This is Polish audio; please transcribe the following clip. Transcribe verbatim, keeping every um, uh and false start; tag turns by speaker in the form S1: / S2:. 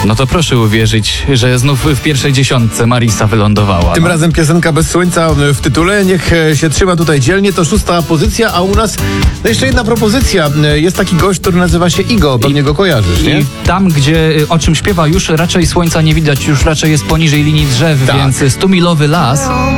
S1: No to proszę uwierzyć, że znów w pierwszej dziesiątce Marisa wylądowała.
S2: Tym
S1: no.
S2: razem piosenka bez słońca w tytule. Niech się trzyma tutaj dzielnie. To szósta pozycja, a u nas no jeszcze jedna propozycja. Jest taki gość, który nazywa się Igo. Pewnie go kojarzysz, nie?
S1: I tam, gdzie o czym śpiewa, już raczej słońca nie widać, już raczej jest poniżej linii drzew,
S2: Tak.
S1: więc stumilowy las.